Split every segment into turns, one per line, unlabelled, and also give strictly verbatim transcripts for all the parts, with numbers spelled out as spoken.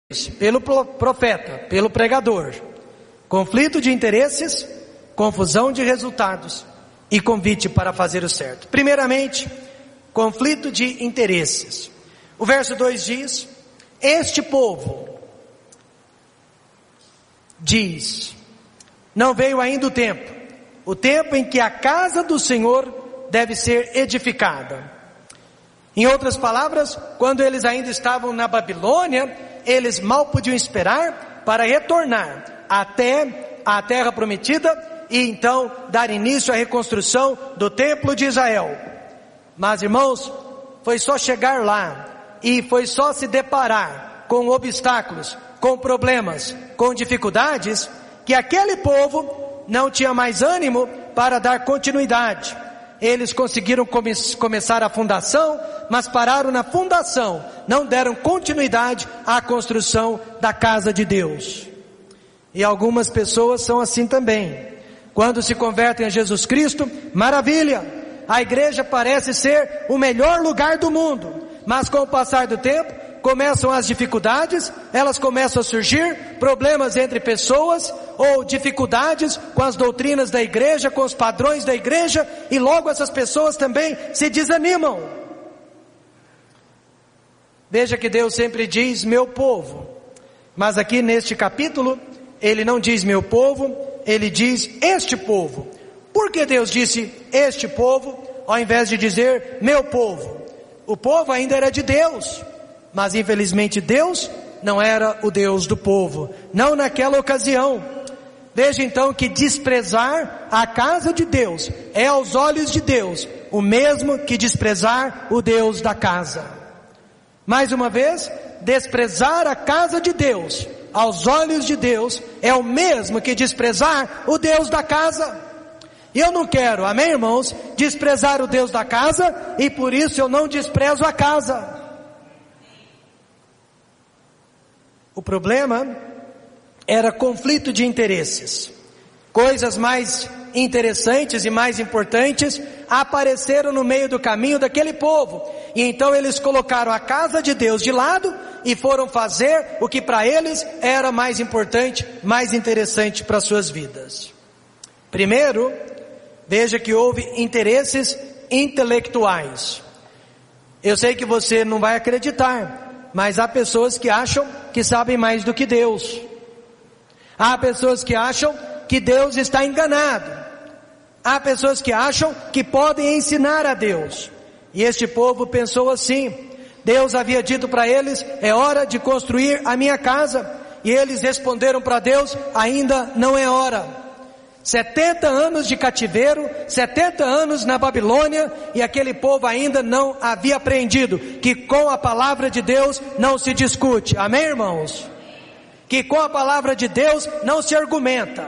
pelo profeta, pelo pregador, conflito de interesses, confusão de resultados e convite para fazer o certo. Primeiramente, conflito de interesses. O verso dois diz: este povo diz, não veio ainda o tempo, o tempo em que a casa do Senhor deve ser edificada. Em outras palavras, quando eles ainda estavam na Babilônia, eles mal podiam esperar para retornar até a terra prometida e então dar início à reconstrução do templo de Israel. Mas, irmãos, foi só chegar lá e foi só se deparar com obstáculos, com problemas, com dificuldades, que aquele povo não tinha mais ânimo para dar continuidade. Eles conseguiram come- começar a fundação, mas pararam na fundação, não deram continuidade à construção da casa de Deus. E algumas pessoas são assim também. Quando se convertem a Jesus Cristo, maravilha, a igreja parece ser o melhor lugar do mundo, mas com o passar do tempo, começam as dificuldades, elas começam a surgir, problemas entre pessoas, ou dificuldades com as doutrinas da igreja, com os padrões da igreja, e logo essas pessoas também se desanimam. Veja que Deus sempre diz meu povo, mas aqui neste capítulo, ele não diz meu povo, ele diz este povo. Por que Deus disse este povo, ao invés de dizer meu povo? O povo ainda era de Deus, mas infelizmente Deus não era o Deus do povo, não naquela ocasião. Veja então que desprezar a casa de Deus é aos olhos de Deus o mesmo que desprezar o Deus da casa. Mais uma vez, desprezar a casa de Deus aos olhos de Deus é o mesmo que desprezar o Deus da casa. E eu não quero, amém, irmãos, desprezar o Deus da casa, e por isso eu não desprezo a casa. O problema era conflito de interesses. Coisas mais interessantes e mais importantes apareceram no meio do caminho daquele povo. E então eles colocaram a casa de Deus de lado e foram fazer o que para eles era mais importante, mais interessante para suas vidas. Primeiro, veja que houve interesses intelectuais. Eu sei que você não vai acreditar, mas há pessoas que acham que sabem mais do que Deus. Há pessoas que acham que Deus está enganado. Há pessoas que acham que podem ensinar a Deus. E este povo pensou assim. Deus havia dito para eles, é hora de construir a minha casa. E eles responderam para Deus, ainda não é hora. setenta anos de cativeiro, setenta anos na Babilônia, e aquele povo ainda não havia aprendido que com a palavra de Deus não se discute. Amém, irmãos? Que com a palavra de Deus não se argumenta.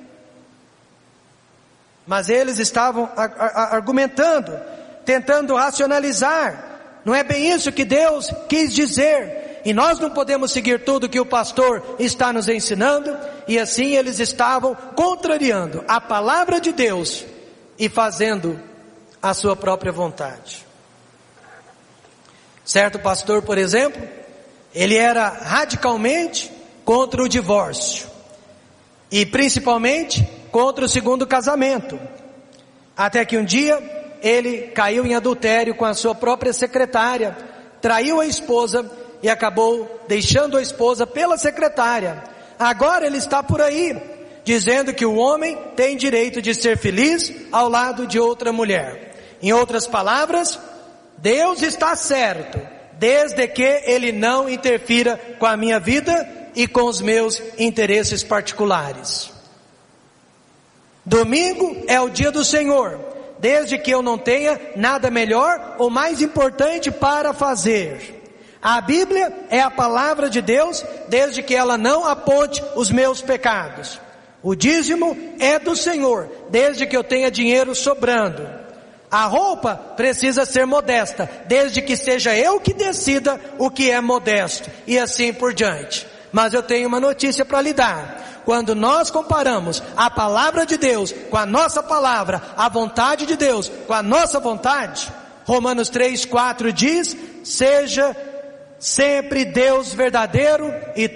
Mas eles estavam argumentando, tentando racionalizar. Não é bem isso que Deus quis dizer. E nós não podemos seguir tudo que o pastor está nos ensinando. E assim eles estavam contrariando a palavra de Deus e fazendo a sua própria vontade. Certo pastor, por exemplo, ele era radicalmente contra o divórcio. E principalmente contra o segundo casamento. Até que um dia ele caiu em adultério com a sua própria secretária, traiu a esposa e acabou deixando a esposa pela secretária. Agora ele está por aí, dizendo que o homem tem direito de ser feliz ao lado de outra mulher. Em outras palavras, Deus está certo, desde que ele não interfira com a minha vida e com os meus interesses particulares. Domingo é o dia do Senhor, desde que eu não tenha nada melhor ou mais importante para fazer. A Bíblia é a palavra de Deus, desde que ela não aponte os meus pecados. O dízimo é do Senhor, desde que eu tenha dinheiro sobrando. A roupa precisa ser modesta, desde que seja eu que decida o que é modesto, e assim por diante. Mas eu tenho uma notícia para lhe dar. Quando nós comparamos a palavra de Deus com a nossa palavra, a vontade de Deus com a nossa vontade, Romanos três, quatro diz, seja sempre Deus verdadeiro e